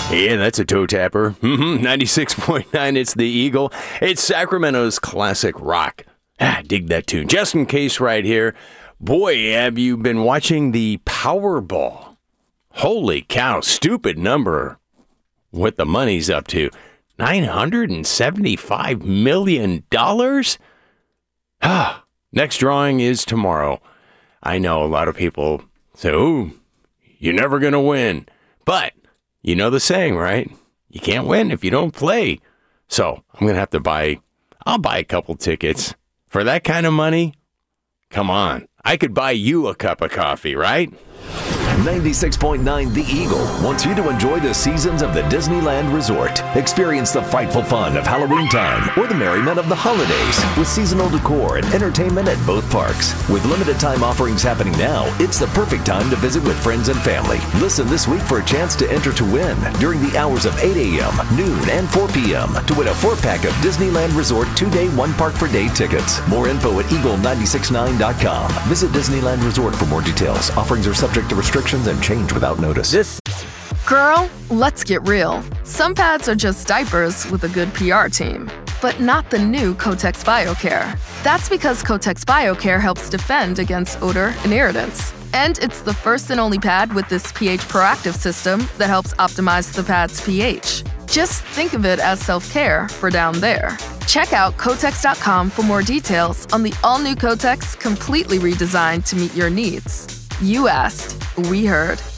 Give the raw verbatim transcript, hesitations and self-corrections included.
Yeah, that's a toe tapper. Mm-hmm. ninety-six point nine, it's the Eagle. It's Sacramento's classic rock. Ah, dig that tune. Just in case right here. Boy, have you been watching the Powerball? Holy cow, stupid number. What the money's up to. nine hundred seventy-five million dollars? Ah, next drawing is tomorrow. I know a lot of people say, oh, you're never going to win. But you know the saying, right? You can't win if you don't play. So I'm going to have to buy, I'll buy a couple tickets. For that kind of money, come on. I could buy you a cup of coffee, right? ninety-six point nine The Eagle wants you to enjoy the seasons of the Disneyland Resort. Experience the frightful fun of Halloween time or the merriment of the holidays with seasonal decor and entertainment at both parks. With limited time offerings happening now, it's the perfect time to visit with friends and family. Listen this week for a chance to enter to win during the hours of eight a.m., noon, and four p.m. to win a four-pack of Disneyland Resort two-day, one-park-per-day tickets. More info at eagle nine six nine dot com. Visit Disneyland Resort for more details. Offerings are subject to restrictions and change without notice. This Girl, let's get real. Some pads are just diapers with a good P R team, but not the new Kotex BioCare. That's because Kotex BioCare helps defend against odor and irritants. And it's the first and only pad with this pH proactive system that helps optimize the pad's pH. Just think of it as self-care for down there. Check out Kotex dot com for more details on the all-new Kotex, completely redesigned to meet your needs. You asked, we heard.